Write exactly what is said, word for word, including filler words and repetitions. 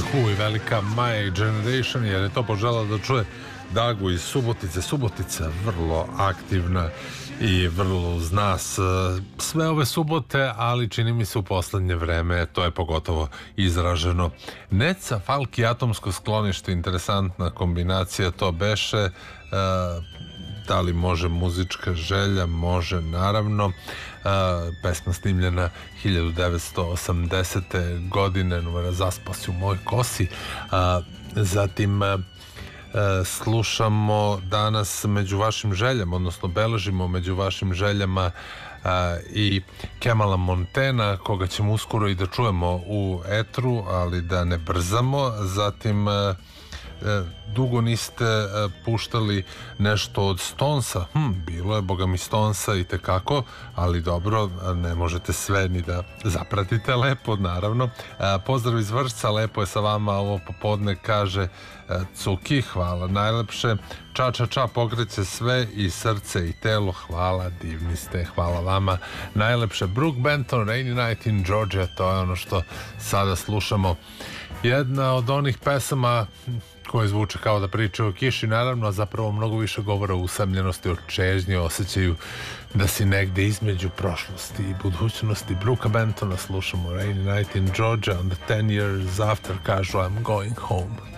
Who i velika My Generation, jer je to požela da čuje Dagu iz Subotice. Subotica vrlo aktivna i vrlo uz nas sve ove subote, ali čini mi se u poslednje vreme to je pogotovo izraženo. Neca, Falk i Atomsko sklonište, interesantna kombinacija to beše. Da li može muzička želja? Može, naravno. Pesma snimljena hiljadu devetsto osamdesete godine, numera Zaspao si u mojoj kosi. Zatim slušamo danas Među vašim željama, odnosno beležimo Među vašim željama i Kemala Montena, koga ćemo uskoro i da čujemo u etru, ali da ne brzamo. Zatim dugo niste puštali nešto od Stonesa. Hm, bilo je, boga mi, Stonesa i tekako, ali dobro, ne možete sve ni da zapratite. Lepo, naravno. Pozdrav iz Vršca, lepo je sa vama ovo popodne, kaže Cuki, hvala najlepše. Ča, ča, ča, pokreće sve i srce i telo, hvala, divni ste, hvala vama najlepše. Brooke Benton, Rainy Night in Georgia, to je ono što sada slušamo. Jedna od onih pesama koje zvuče kao da pričaju o kiši, naravno, a zapravo mnogo više govora o usamljenosti, o čežnji, osjećaju da si negde između prošlosti i budućnosti. Brooka Bentona slušamo, Rainy Night in Georgia, on the ten years after, kažu I'm going home.